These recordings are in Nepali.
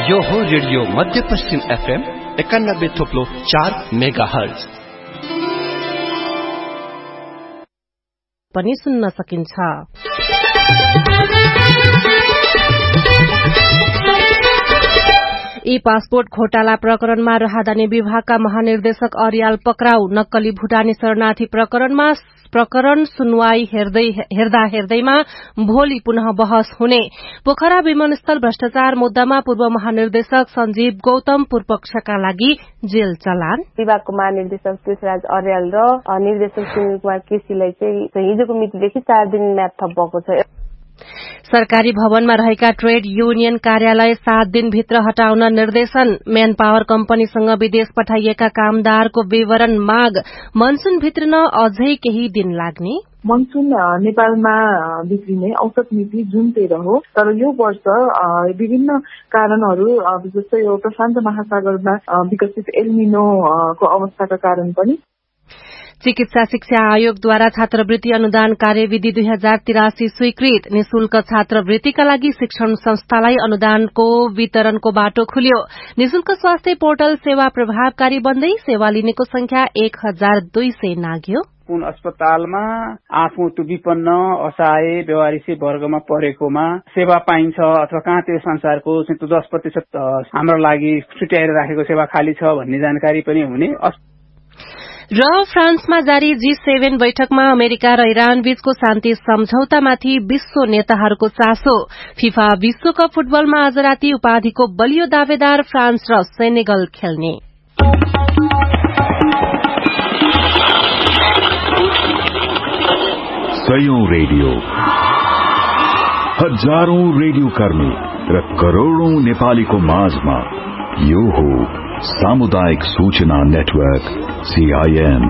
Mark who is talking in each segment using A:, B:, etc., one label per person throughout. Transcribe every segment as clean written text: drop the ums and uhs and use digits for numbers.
A: यो हो रेडियो मध्यपश्चिम FM 91.4 मेगाहर्ज
B: पनि सुन्न सकिन्छ। ई पासपोर्ट घोटाला प्रकरणमा राहदानी विभागका महानिर्देशक अर्याल पक्राउ। नक्कली भूटानी शरणार्थी प्रकरण सुनवाई हेर्दैमा भोलि पुनः बहस हुने। पोखरा विमानस्थल भ्रष्टाचार मुद्दामा पूर्व महानिर्देशक संजीव गौतम पूर्वपक्षका लागि जेल चलान।
C: विभागको महानिर्देशक तुषराज अर्याल र निर्देशक सुनिल कुमार केसीलाई चाहिँ हिजोको मितिदेखि 4 दिन म्याद थप भएको छ।
B: सरकारी भवनमा रहेका ट्रेड युनियन कार्यालय 7 दिनभित्र हटाउन निर्देशन। म्यान पावर कम्पनीसँग विदेश पठाइएका कामदारको विवरण माग। मनसून भित्रन अझै केही दिन लाग्ने।
D: मनसून नेपालमा बिग्रिने औसत मिति जुन 13 हो, तर यो वर्ष विभिन्न कारणहरू जस्तै यो प्रशान्त महासागरमा विकसित एल्निनोको अवस्थाका कारण पनि।
B: चिकित्सा शिक्षा आयोगद्वारा छात्रवृत्ति अनुदान कार्यविधि 2083 स्वीकृत। निशुल्क छात्रवृत्तिका लागि शिक्षण संस्थालाई अनुदानको वितरणको बाटो खुल्यो। निशुल्क स्वास्थ्य पोर्टल सेवा प्रभावकारी बन्दै सेवा लिनेको संख्या 1200 नाग्यो।
E: कुन अस्पतालमा आफू त्यो विपन्न असहाय व्यवहारिक वर्गमा परेकोमा सेवा पाइन्छ अथवा कहाँ त्यो संसारको 10% हाम्रो लागि छुट्याएर राखेको सेवा खाली छ भन्ने जानकारी पनि हुने।
B: र फ्रान्समा जारी G7 बैठकमा अमेरिका र इरान बीचको शान्ति सम्झौतामाथि विश्व नेताहरूको चासो। फिफा विश्वकप फुटबलमा आज राति उपाधिको बलियो दावेदार फ्रान्स र सेनेगल खेल्ने।
F: सयौं रेडियो, हजारौं रेडियो कर्मी र करोड़ौं नेपालीको माझमा यो हो सामुदायिक सूचना नेटवर्क CIN।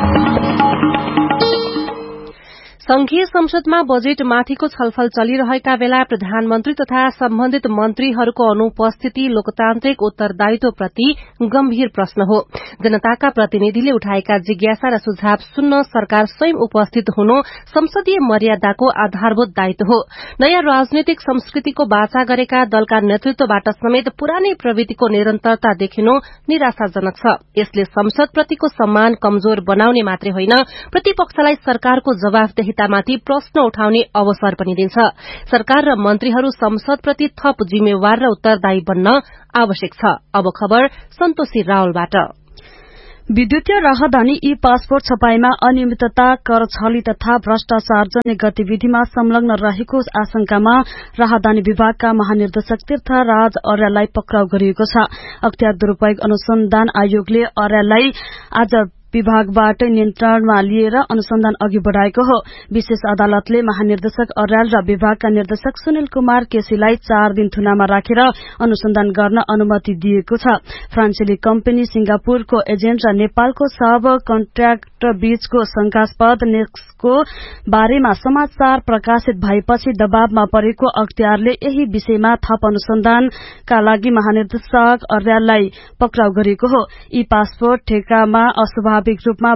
B: संघीय संसदमा बजेट माथिको छलफल चलिरहेका बेला प्रधानमन्त्री तथा सम्बन्धित मन्त्रीहरूको अनुपस्थिति लोकतान्त्रिक उत्तरदायित्वप्रति गम्भीर प्रश्न हो। जनताका प्रतिनिधिले उठाएका जिज्ञासा र सुझाव सुन्न सरकार स्वयं उपस्थित हुनु संसदीय मर्यादाको आधारभूत दायित्व हो। नयाँ राजनैतिक संस्कृतिको बाचा गरेका दलका नेतृत्वबाट समेत पुरानै प्रवृत्तिको निरन्तरता देखिनु निराशाजनक छ। यसले संसदप्रतिको सम्मान कमजोर बनाउने मात्रै होइन, प्रतिपक्षलाई सरकारको जवाफदेही माथि प्रश्न उठाउने अवसर पनि दिन्छ। सरकार र मन्त्रीहरू संसदप्रति थप जिम्मेवार र उत्तरदायी बन्न आवश्यक छ। अब खबर सन्तोषी रावलबाट।
G: विद्युतीय राहदानी ई पासपोर्ट छपाईमा अनियमितता, कर छली तथा भ्रष्टाचार जन्य गतिविधिमा संलग्न रहेको आशंकामा राहदानी विभागका महानिर्देशक तीर्थराज अर्याललाई पक्राउ गरिएको छ। अख्तियार दुरूपयोग अनुसन्धान आयोगले अर्याललाई आज विभागबाट नियन्त्रणमा लिएर अनुसन्धान अघि बढ़ाएको हो। विशेष अदालतले महानिर्देशक अर्याल र विभागका निर्देशक सुनिल कुमार केसीलाई 4 दिन थुनामा राखेर अनुसन्धान गर्न अनुमति दिएको छ। फ्रान्सेली कम्पनी सिंगापुरको एजेन्ट र नेपालको सब कन्ट्र्याक्टर बीचको शंकास्पद नेक्सको बारेमा समाचार प्रकाशित भएपछि दबावमा परेको अख्तियारले यही विषयमा थप अनुसन्धानका लागि महानिर्देशक अर्याललाई पक्राउ गरेको हो। ई पासपोर्ट ठेक्कामा अस्वाभाविक रूपमा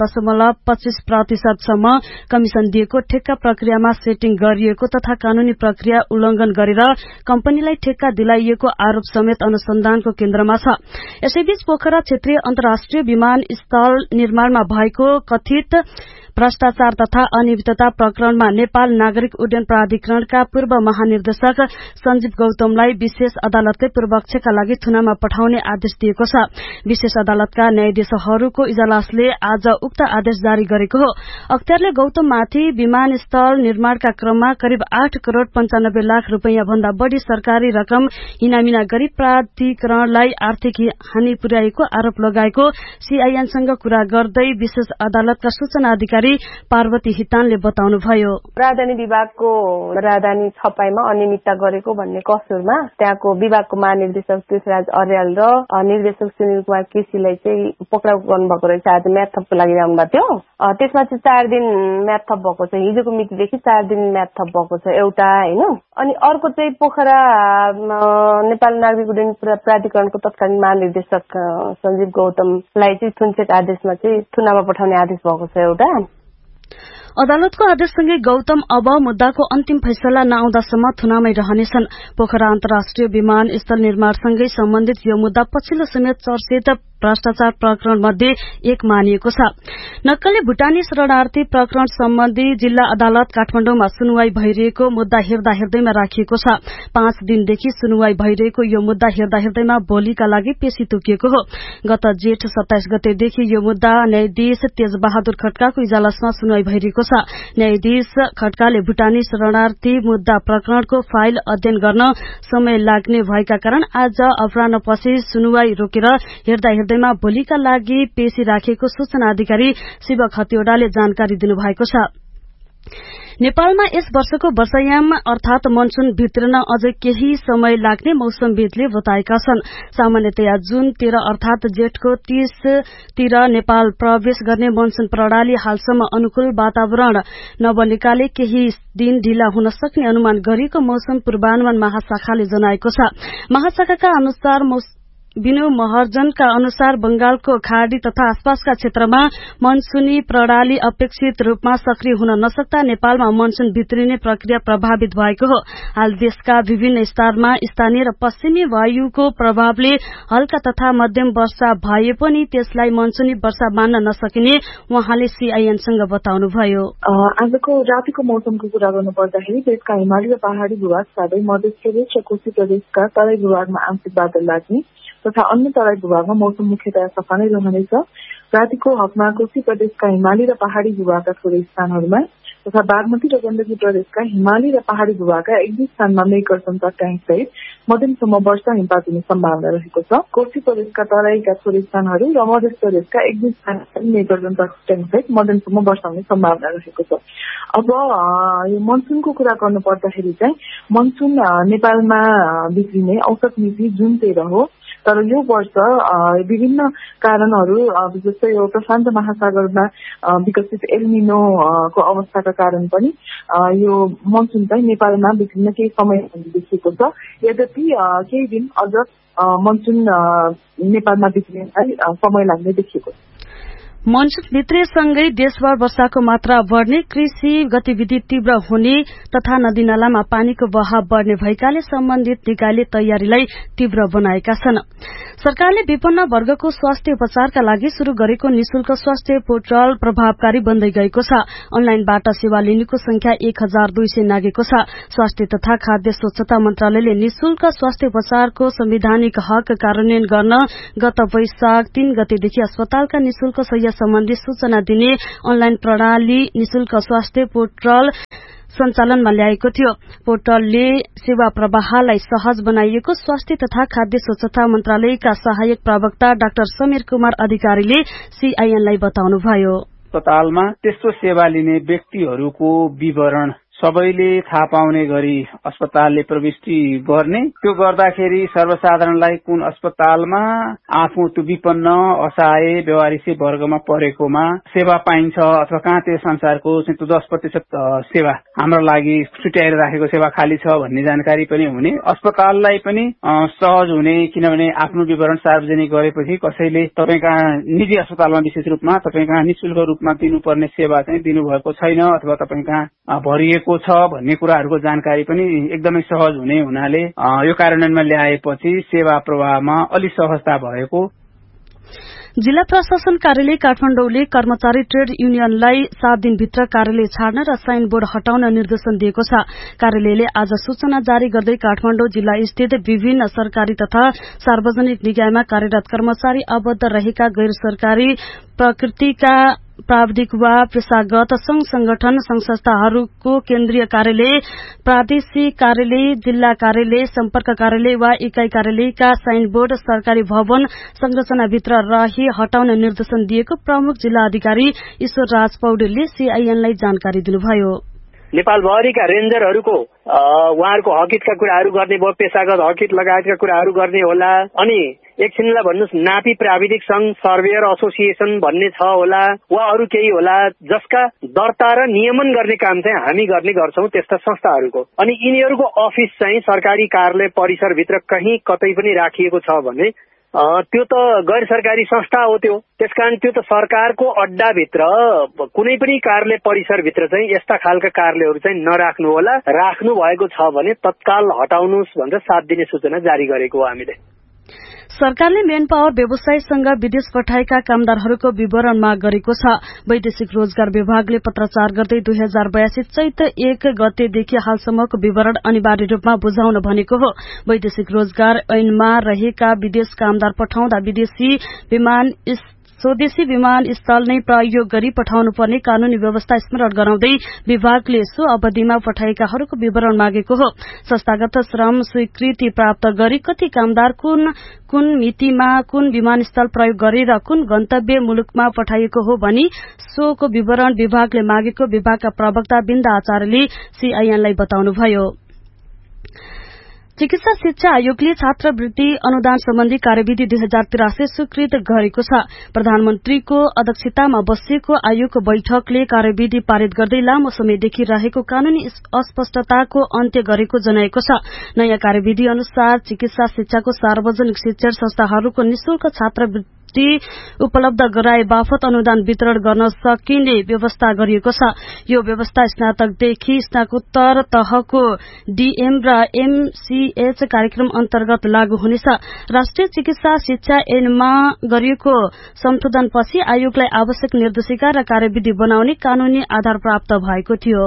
G: 12.25% सम्म कमिशन दिएको, ठेक्का प्रक्रियामा सेटिङ गरिएको तथा कानूनी प्रक्रिया उल्लंघन गरेर कम्पनीलाई ठेक्का दिलाइएको आरोप समेत अनुसन्धानको केन्द्रमा छ। यसैबीच पोखरा क्षेत्रीय अन्तर्राष्ट्रिय विमानस्थल निर्माणमा भएको कथित भ्रष्टाचार तथा अनियमितता प्रकरणमा नेपाल नागरिक उड्डयन प्राधिकरणका पूर्व महानिर्देशक संजीव गौतमलाई विशेष अदालतले पूर्वपक्षका लागि थुनामा पठाउने आदेश दिएको छ। विशेष अदालतका न्यायाधीशहरूको इजलासले आज उक्त आदेश जारी गरेको हो। अख्तियारले गौतममाथि विमानस्थल निर्माणका क्रममा करिब 8 करोड़ 95 लाख रूपैयाँ भन्दा बढ़ी सरकारी रकम हिनामिना गरी प्राधिकरणलाई आर्थिक हानि पुर्याएको आरोप लगाएको CINसँग कुरा गर्दै विशेष अदालतका सूचना अधिकारी पार्वती हितानले बताउनुभयो।
C: राजधानी विभागको राजधानी छपाईमा अनियमितता गरेको भन्ने कसुरमा त्यहाँको विभागको महानिर्देशक तुषराज अर्याल र निर्देशक सुनिल कुमार केसीलाई चाहिँ पक्राउ गर्नुभएको रहेछ। आज म्याद थपको लागि आउनु भएको थियो। त्यसमा चाहिँ 4 दिन म्याद थप भएको छ। हिजोको मितिदेखि 4 दिन म्याद थप भएको छ एउटा, हैन। अनि अर्को चाहिँ पोखरा नेपाल नागरिक उड्डयन प्राधिकरणको तत्कालीन महानिर्देशक संजीव गौतमलाई चाहिँ थुनछेट आदेशमा चाहिँ थुनामा पठाउने आदेश भएको छ एउटा।
G: अदालतको आदेशसँगै गौतम अब मुद्दाको अन्तिम फैसला नआउँदासम्म थुनामै रहनेछन्। पोखरा अन्तर्राष्ट्रिय विमानस्थल निर्माणसँगै सम्बन्धित यो मुद्दा पछिल्लो समय चर्चित भ्रष्टाचार प्रकरण मध्ये एक मानिएको छ। नक्कले भुटानी शरणार्थी प्रकरण सम्बन्धी जिल्ला अदालत काठमाडौँमा सुनवाई भइरहेको मुद्दा हेर्दा हेर्दैमा राखिएको छ। 5 दिनदेखि सुनवाई भइरहेको यो मुद्दा हेर्दा हेर्दैमा भोलिका लागि पेशी तोकिएको हो। गत जेठ 27 गतेदेखि यो मुद्दा न्यायाधीश तेजबहादुर खड्काको इजलासमा सुनवाई भइरहेको छ। न्यायाधीश खड्काले भुटानी शरणार्थी मुद्दा प्रकरणको फाइल अध्ययन गर्न समय लाग्ने भएका कारण आज अपराह्नपछि सुनवाई रोकेर हेर्दा हेर्दैमा भोलिका लागि पेशी राखेको सूचना अधिकारी शिव खतिवड़ाले जानकारी दिनुभएको छ। नेपालमा यस वर्षको वर्षायाम अर्थात मनसून भित्रिन अझै केही समय लाग्ने मौसमविदले बताएका छन्। सामान्यतया जुन 13 अर्थात जेठको 30 तिर नेपाल प्रवेश गर्ने मनसून प्रणाली हालसम्म अनुकूल वातावरण नबनेकाले केही दिन ढिला हुन सक्ने अनुमान गरिएको मौसम पूर्वानुमान महाशाखाले जनाएको छ। महाशाखाका अनुसार विनु महर्जनका अनुसार बंगालको खाड़ी तथा आसपासका क्षेत्रमा मनसूनी प्रणाली अपेक्षित रूपमा सक्रिय हुन नसक्दा नेपालमा मनसून भित्रिने प्रक्रिया प्रभावित भएको हो। हाल देशका विभिन्न स्तरमा स्थानीय र पश्चिमी वायुको प्रभावले हल्का तथा मध्यम वर्षा भए पनि त्यसलाई मनसूनी वर्षा मान्न नसकिने उहाँले सीआईएनसँग बताउनुभयो।
D: आजको रातिको मौसमको कुरा गर्नुपर्दाखेरि देशका हिमाली र पहाड़ी भूभाग साथै मध्य प्रदेश र कोशी प्रदेशका तराई भूभागमा आंशिक बादल लाग्ने तथा अन्य तराई भूभागमा मौसम मुख्यतया सफा नै रहनेछ। रातिको हकमा कोशी प्रदेशका हिमाली र पहाड़ी भूभागका थोरै स्थानहरूमा तथा बागमती र गण्डकी प्रदेशका हिमाली र पहाड़ी भूभागका एक दुई स्थानमा मेघगर्जन चट्याङसहित मध्यमसम्म वर्षा हिमपात हुने सम्भावना रहेको छ। कोशी प्रदेशका तराईका थोरै स्थानहरू र मध्य प्रदेशका एक दुई स्थानमा मेघगर्जन चट्याङसहित मध्यमसम्म वर्षा हुने सम्भावना रहेको छ। अब यो मनसूनको कुरा गर्नुपर्दाखेरि चाहिँ मनसून नेपालमा बिग्रिने औसत मिति जुन 13 हो। तर यो वर्ष विभिन्न कारणहरू जस्तै यो प्रशान्त महासागरमा विकसित एल्निनो को अवस्थाका कारण पनि यो मनसून चाहिँ नेपालमा बिग्रिन केही समय देखिएको छ। यद्यपि केही दिन अझ मनसून नेपालमा बिग्रिनलाई समय लाग्ने देखिएको छ।
G: मनसून भित्रेसँगै देशभर वर्षाको मात्रा बढ़ने, कृषि गतिविधि तीव्र हुने तथा नदीनालामा पानीको बहाव बढ़ने भएकाले सम्बन्धित निकायले तयारीलाई तीव्र बनाएका छन्। सरकारले विपन्न वर्गको स्वास्थ्य उपचारका लागि शुरू गरेको निशुल्क स्वास्थ्य पोर्टल प्रभावकारी बन्दै गएको छ। अनलाइनबाट सेवा लिनेको संख्या 1200 नागेको छ। स्वास्थ्य तथा खाद्य स्वच्छता मन्त्रालयले निशुल्क स्वास्थ्य उपचारको संवैधानिक हक कार्यान्वयन गर्न गत वैशाख 3 गतेदेखि अस्पतालका निशुल्क शय्या सम्बन्धी सूचना दिने अनलाइन प्रणाली निशुल्क स्वास्थ्य पोर्टल सञ्चालनमा ल्याएको थियो। पोर्टलले सेवा प्रवाहलाई सहज बनाइएको स्वास्थ्य तथा खाद्य स्वच्छता मन्त्रालयका सहायक प्रवक्ता डाक्टर समीर कुमार अधिकारीले सीआईएनलाई बताउनुभयो।
E: अस्पतालमा त्यस्तो सेवा लिने व्यक्तिहरूको विवरण सबैले थाहा पाउने गरी अस्पतालले प्रविष्टि गर्ने। त्यो गर्दाखेरि सर्वसाधारणलाई कुन अस्पतालमा आफू त्यो विपन्न असहाय व्यवहारिक वर्गमा परेकोमा सेवा पाइन्छ अथवा कहाँ त्यो संसारको 10% सेवा हाम्रो लागि छुट्याएर राखेको सेवा खाली छ भन्ने जानकारी पनि हुने, अस्पताललाई पनि सहज हुने। किनभने आफ्नो विवरण सार्वजनिक गरेपछि कसैले तपाईका निजी अस्पतालमा विशेष रूपमा तपाईका निशुल्क रूपमा दिनुपर्ने सेवा चाहिँ दिनुभएको छैन अथवा तपाईका भरिएको छ भन्ने कुराहरूको जानकारी पनि एकदमै सहज हुने हुनाले यो कार्यान्वयनमा ल्याएपछि सेवा प्रवाहमा अलि सहजता भएको।
G: जिल्ला प्रशासन कार्यालय काठमाडौँले कर्मचारी ट्रेड युनियनलाई 7 दिनभित्र कार्यालय छाड्न र साइन बोर्ड हटाउन निर्देशन दिएको छ। कार्यालयले आज सूचना जारी गर्दै काठमाडौँ जिल्ला स्थित विभिन्न सरकारी तथा सार्वजनिक निकायमा कार्यरत कर्मचारी आबद्ध रहेका गैर सरकारी प्रकृतिका प्राविधिक वा पेशागत संघ संगठन संघ संस्थाहरूको केन्द्रीय कार्यालय, प्रादेशिक कार्यालय, जिल्ला कार्यालय, सम्पर्क कार्यालय वा इकाई कार्यालयका साइन बोर्ड सरकारी भवन संरचनाभित्र रही हटाउन निर्देशन दिएको प्रमुख जिल्ला अधिकारी ईश्वर राज पौडेलले सीआईएनलाई जानकारी दिनुभयो।
H: नेपालभरिका रेन्जरहरूको उहाँहरूको हकितका कुराहरू गर्ने भयो, पेशागत हकित लगायतका कुराहरू गर्ने होला। अनि एकछिनलाई भन्नुहोस् नापी प्राविधिक संघ सर्वेयर एसोसिएसन भन्ने छ होला वा अरू केही होला जसका दर्ता र नियमन गर्ने काम चाहिँ हामी गर्ने गर्छौं त्यस्ता संस्थाहरूको। अनि यिनीहरूको अफिस चाहिँ सरकारी कार्यालय परिसरभित्र कहीँ कतै पनि राखिएको छ भने त्यो त गैर सरकारी संस्था हो त्यो। त्यसकारण त्यो त सरकारको अड्डाभित्र कुनै पनि कार्यालय परिसरभित्र चाहिँ यस्ता खालका कार्यालयहरू चाहिँ नराख्नु होला। राख्नु भएको छ भने तत्काल हटाउनुहोस् भनेर 7 दिने सूचना जारी गरेको हो हामीले।
G: सरकारले मेन पावर व्यवसायीसँग विदेश पठाएका कामदारहरूको विवरण माग गरेको छ। वैदेशिक रोजगार विभागले पत्राचार गर्दै 2082 चैत 1 गतेदेखि हालसम्मको विवरण अनिवार्य रूपमा बुझाउन भनेको हो। वैदेशिक रोजगार ऐनमा रहेका विदेश कामदार पठाउँदा स्वदेशी विमानस्थल नै प्रयोग गरी पठाउनुपर्ने कानूनी व्यवस्था स्मरण गराउँदै विभागले सो अवधिमा पठाएकाहरूको विवरण मागेको हो। संस्थागत श्रम स्वीकृति प्राप्त गरी कति कामदार कुन मितिमा कुन विमानस्थल प्रयोग गरेर कुन गन्तव्य मुलुकमा पठाइएको हो भनी सोको विवरण विभागले मागेको विभागका प्रवक्ता बिन्दा आचार्यले सीआईएनलाई बताउनुभयो। चिकित्सा शिक्षा आयोगले छात्रवृत्ति अनुदान सम्बन्धी कार्यविधि 2083 स्वीकृत गरेको छ। प्रधानमन्त्रीको अध्यक्षतामा बसेको आयोगको बैठकले कार्यविधि पारित गर्दै लामो समयदेखि रहेको कानूनी अस्पष्टताको अन्त्य गरेको जनाएको छ। नयाँ कार्यविधि अनुसार चिकित्सा शिक्षाको सार्वजनिक शिक्षण संस्थाहरूको निशुल्क छात्रवृत्ति उपलब्ध गराए बापत अनुदान वितरण गर्न सकिने व्यवस्था गरिएको छ। यो व्यवस्था स्नातकदेखि स्नातकोत्तर तहको डीएम र एमसीएच कार्यक्रम अन्तर्गत लागू हुनेछ। राष्ट्रिय चिकित्सा शिक्षा ऐनमा गरिएको संशोधनपछि आयोगलाई आवश्यक निर्देशिका र कार्यविधि बनाउने कानूनी आधार प्राप्त भएको थियो।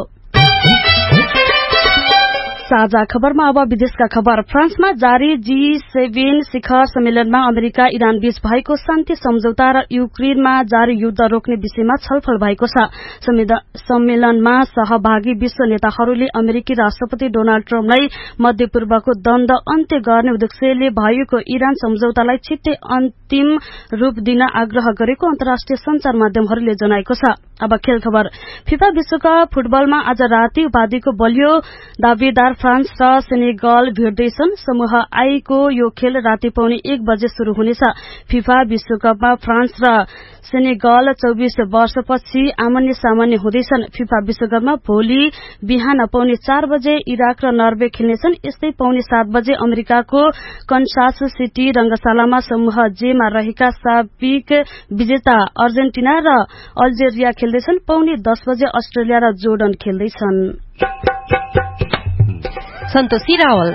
G: साझा खबरमा अब विदेशका खबर। फ्रान्समा जारी G7 शिखर सम्मेलनमा अमेरिका इरान बीच भएको शान्ति सम्झौता र युक्रेनमा जारी युद्ध रोक्ने विषयमा छलफल भएको छ। सम्मेलनमा सहभागी विश्व नेताहरूले अमेरिकी राष्ट्रपति डोनाल्ड ट्रम्पलाई मध्यपूर्वको द्वन्द अन्त्य गर्ने उद्देश्यले भएको इरान सम्झौतालाई छिट्टै अन्तिम रूप दिन आग्रह गरेको अन्तर्राष्ट्रिय संचार माध्यमहरूले जनाएको छ। अब खेल खबर। फिफा विश्वकप फुटबलमा आज राति उपाधिको बलियो दावेदार फ्रान्स र सेनेगल भिड्दैछन्। समूह आई को यो खेल राति 1:15 बजे शुरू हुनेछ। फिफा विश्वकपमा फ्रान्स र सेनेगल 24 वर्षपछि आमन्य सामान्य हुँदैछन्। फिफा विश्वकपमा भोलि बिहान 4:15 बजे इराक र नर्वे खेल्नेछन्। यस्तै 7:15 बजे अमेरिकाको कन्सास सिटी रंगशालामा समूह जे मा रहेका साबिक विजेता अर्जेन्टिना र अल्जेरिया खेल्दैछन्। 9:10 बजे अस्ट्रेलिया र जोर्डन खेल्दैछन्।
B: सन्तोषी रावल।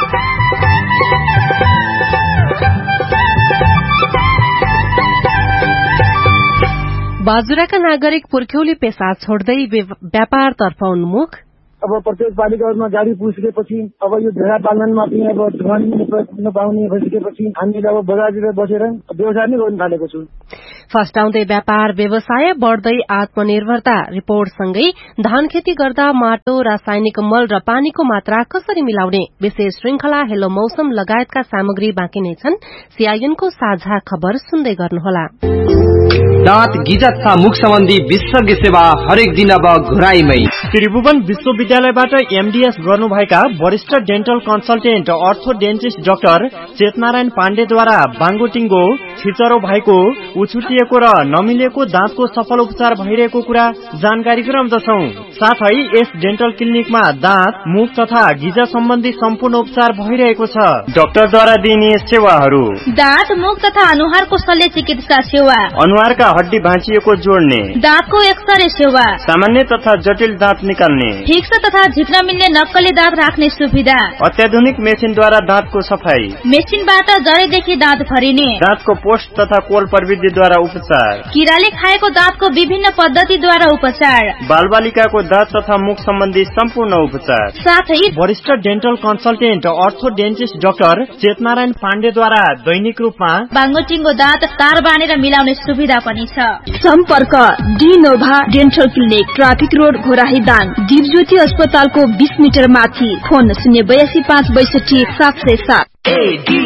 B: बाजुराका नागरिक पुर्ख्यौली पेसा छोड्दै व्यापारतर्फ उन्मुख।
I: अब प्रत्येक पालिकाहरूमा गाडी पुगिसकेपछि अब यो भेडा पालनमा पनि अब धुवानी नपाउने भइसकेपछि हामीले अब बजारतिर बसेर व्यवसाय नै गर्न थालेको छु।
B: फस्टाउँदै व्यापार व्यवसाय बढ्दै आत्मनिर्भरता रिपोर्टसँगै धान खेती गर्दा माटो रासायनिक मल र पानीको मात्रा कसरी मिलाउने विशेष श्रृंखला हेलो मौसम लगायतका सामग्री बाँकी नै छन्। सीआईएनको साझा खबर सुन्दै गर्नुहोला।
A: दाँत गिजा तथा मुख सम्बन्धी विशेषज्ञ सेवा हरेक दिन अब घुराईमै।
J: त्रिभुवन विश्वविद्यालयबाट एमडीएस गर्नुभएका वरिष्ठ डेन्टल कन्सल्टेन्ट अर्थोडेन्टिस्ट डाक्टर चेतनारायण पाण्डेद्वारा बाङ्गोटिङ्गो छिचरो भएको उछुटिएको र नमिलेको दाँतको सफल उपचार भइरहेको कुरा जानकारी गराउँदछौ। साथै यस डेन्टल क्लिनिकमा दाँत मुख तथा गिजा सम्बन्धी सम्पूर्ण उपचार भइरहेको छ। डाक्टरद्वारा दिइने सेवाहरू
K: दाँत मुख तथा अनुहारको शल्य चिकित्सा सेवा,
J: अनुहारका हड्डी भाँचिएको जोड्ने,
K: दाँतको एक्सरे सेवा,
J: सामान्य तथा जटिल दाँत निकाल्ने,
K: फिक्स तथा झिक्न मिल्ने नक्कली दाँत राख्ने सुविधा,
J: अत्याधुनिक मेसिनद्वारा दाँतको सफाई,
K: मेसिनबाट जरेदेखि दाँत भरिने,
J: दाँतको पोस्ट तथा कोल प्रविधिद्वारा उपचार,
K: किराले खाएको दाँतको विभिन्न पद्धतिद्वारा उपचार,
J: बालबालिकाको दाँत तथा मुख सम्बन्धी सम्पूर्ण उपचार,
K: साथै
J: वरिष्ठ डेन्टल कन्सल्टेन्ट अर्थोडेन्टिस्ट डाक्टर चेतनारायण पाण्डेद्वारा दैनिक रूपमा
K: बाङ्गोटिङ्गो दाँत तार बाँधेर मिलाउने सुविधा पनि छ।
L: सम्पर्क डिनोभा dental clinic, traffic road Ghorahi Dang, Dipjyoti अस्पतालको 20 मिटर माथि। फोन 082 562 707।